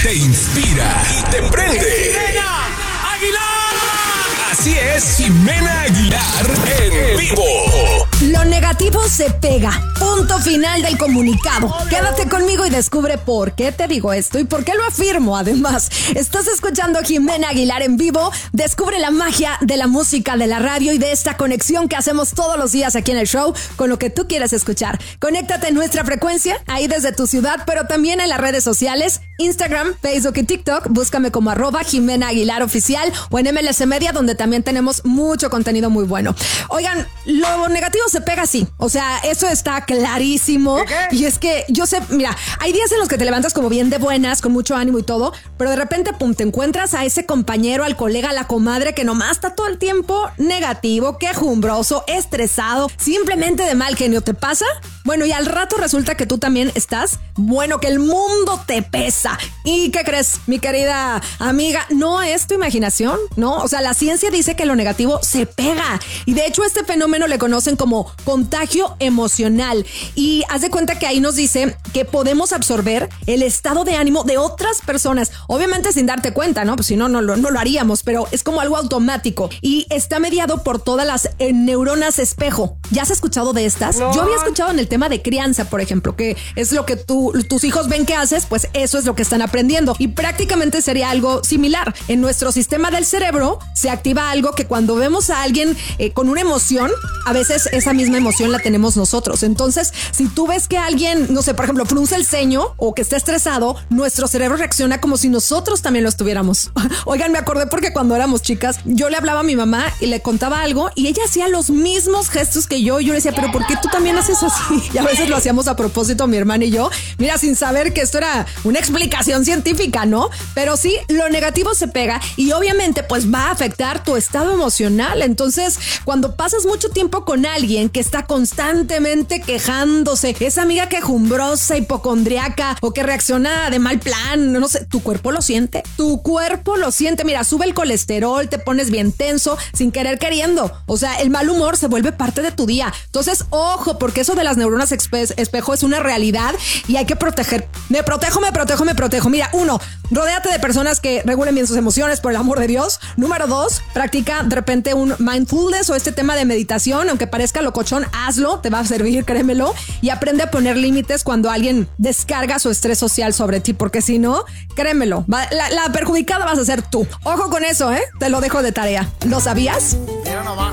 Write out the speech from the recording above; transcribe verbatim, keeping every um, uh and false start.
te inspira y te prende. ¡Jimena Aguilar! Así es, Jimena Aguilar en vivo. Lo negativo se pega. Punto final del comunicado. Quédate conmigo y descubre por qué te digo esto y por qué lo afirmo. Además, estás escuchando a Jimena Aguilar en vivo. Descubre la magia de la música, de la radio y de esta conexión que hacemos todos los días aquí en el show con lo que tú quieres escuchar. Conéctate en nuestra frecuencia, ahí desde tu ciudad, pero también en las redes sociales, Instagram, Facebook y TikTok. Búscame como arroba Jimena Aguilar Oficial o en M L S Media, donde también tenemos mucho contenido muy bueno. Oigan, lo negativo se pega así. O sea, eso está clarísimo. ¿Qué, qué? Y es que yo sé, mira, hay días en los que te levantas como bien de buenas, con mucho ánimo y todo, pero de repente, pum, te encuentras a ese compañero, al colega, a la comadre que nomás está todo el tiempo negativo, quejumbroso, estresado, simplemente de mal genio. ¿Te pasa? Bueno, y al rato resulta que tú también estás, bueno, que el mundo te pesa. ¿Y qué crees, mi querida amiga? No es tu imaginación, ¿no? O sea, la ciencia dice que lo negativo se pega. Y de hecho, este fenómeno le conocen como contagio emocional. Y haz de cuenta que ahí nos dice que podemos absorber el estado de ánimo de otras personas. Obviamente sin darte cuenta, ¿no? Pues si no, no, no, no lo haríamos, pero es como algo automático. Y está mediado por todas las eh, neuronas espejo. ¿Ya has escuchado de estas? No. Yo había escuchado en el tema de crianza, por ejemplo, que es lo que tú, tus hijos ven que haces, pues eso es lo que están aprendiendo. Y prácticamente sería algo similar. En nuestro sistema del cerebro se activa algo que cuando vemos a alguien eh, con una emoción, a veces esa misma emoción la tenemos nosotros. Entonces, si tú ves que alguien, no sé, por ejemplo, frunce el ceño o que está estresado, nuestro cerebro reacciona como si nosotros también lo estuviéramos. Oigan, me acordé porque cuando éramos chicas, yo le hablaba a mi mamá y le contaba algo y ella hacía los mismos gestos que yo. Y yo le decía, pero ¿por qué tú también haces así? Y a veces lo hacíamos a propósito, mi hermana y yo. Mira, sin saber que esto era una explicación científica, ¿no? Pero sí, lo negativo se pega y obviamente pues va a afectar tu estado emocional. Entonces, cuando pasas mucho tiempo con alguien que está constantemente quejándose, esa amiga quejumbrosa, hipocondriaca o que reacciona de mal plan, no sé, tu cuerpo lo siente, tu cuerpo lo siente. Mira, sube el colesterol, te pones bien tenso, sin querer queriendo. O sea, el mal humor se vuelve parte de tu día. Entonces, ojo, porque eso de las neuronas espe- espejo es una realidad y hay que proteger. Me protejo, me protejo, me protejo. Mira, uno, rodéate de personas que regulen bien sus emociones, por el amor de Dios. Número dos, practica de repente un mindfulness o este tema de meditación, aunque parezca locochón, hazlo, te va a servir, créemelo, y aprende a poner límites cuando alguien descarga su estrés social sobre ti, porque si no, créemelo, va, la, la perjudicada vas a ser tú. Ojo con eso, ¿eh? Te lo dejo de tarea. ¿Lo sabías? Mira nomás.